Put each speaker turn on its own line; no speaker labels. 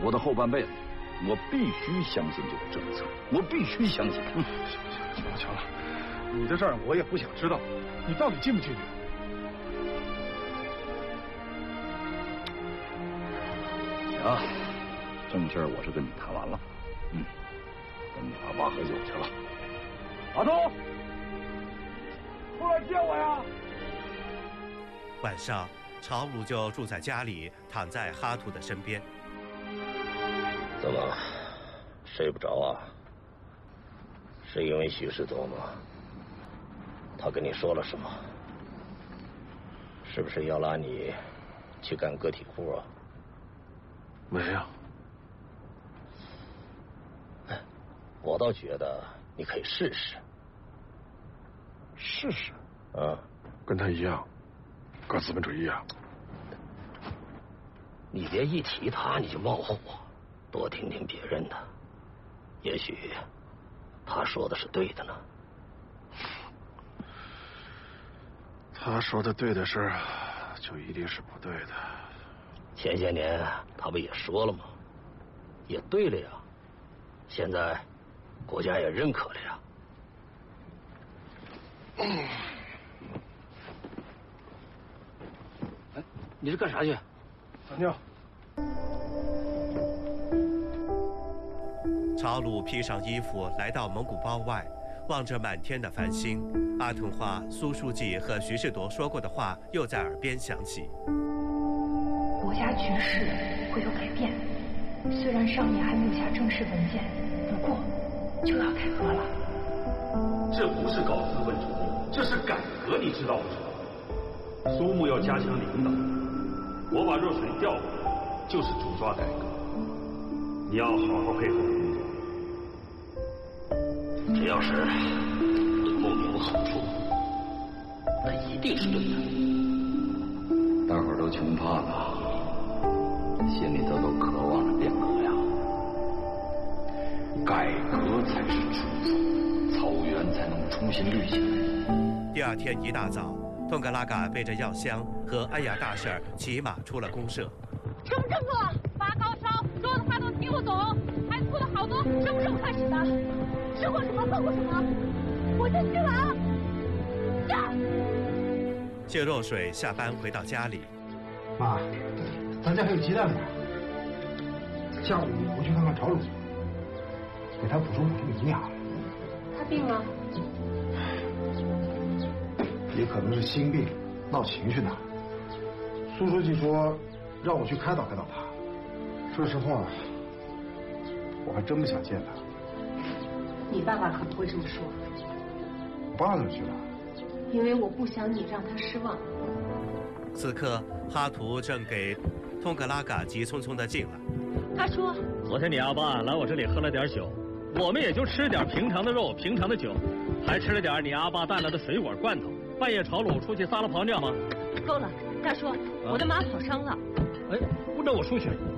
我的后半辈子，我必须相信这个政策，我必须相信它。
行了，你的事儿我也不想知道，你到底进不进去？
行，正事儿我是跟你谈完了，跟你爸爸喝酒去了。阿东，出来接我呀！
晚上，朝鲁就住在家里，躺在哈图的身边。
怎么睡不着啊？是因为许世宗吗？他跟你说了什么？是不是要拉你去干个体户啊？
没有。
哎，我倒觉得你可以试试。
试试？
跟他一样，搞资本主义啊！
你别一提他你就冒火，多听听别人的，也许他说的是对的呢。
他说的对的事，就一定是不对的。
前些年他不也说了吗？也对了呀，现在国家也认可了呀。哎，你是干啥去？
撒尿。
朝鲁披上衣服来到蒙古包外，望着满天的繁星，阿腾话苏书记和徐世铎说过的话又在耳边响起。
国家局势会有改变，虽然上面还没有下正式文件，不过就要改革了。
这不是搞资本主义，这是改革，你知道不知道？苏木要加强领导，我把热水调过来，就是主抓改革。你要好好配合工作。
只要是对牧民有好处，那一定是对的。
大伙儿都穷怕了，心里头都渴望着变革呀。改革才是出路，草原才能重新绿起来。
第二天一大早，通格拉嘎背着药箱和安雅大婶骑马出了公社。
什么症状？发高烧，说的话都听不懂，还吐了好多。什么时候开始的？吃过什么？喝过什么？我先去了啊！
谢若水下班回到家里，
妈，咱家还有鸡蛋呢。下午我去看看朝鲁，给他补充营养。
他病了？
也可能是心病，闹情绪呢。苏书记说让我去开导开导他。说实话，我还真不想见他。
你爸爸可不会这么说。
我爸哪去了？
因为我不想你让他失望。
此刻哈图正给通格拉嘎急匆匆地进来。
他说：“
昨天你阿爸来我这里喝了点酒，我们也就吃点平常的肉、平常的酒，还吃了点你阿爸带来的水果罐头。半夜朝鲁出去撒了泡尿吗？”
够了，大叔，我的马跑伤了。
哎，那我出去。